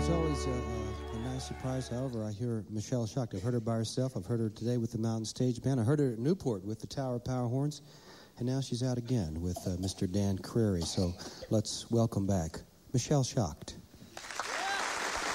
A nice surprise. However, I hear Michelle Schacht. I've heard her by herself. I've heard her today with the Mountain Stage Band. I heard her at Newport with the Tower Power Horns. And now she's out again with Mr. Dan Crary. So let's welcome back Michelle Schacht.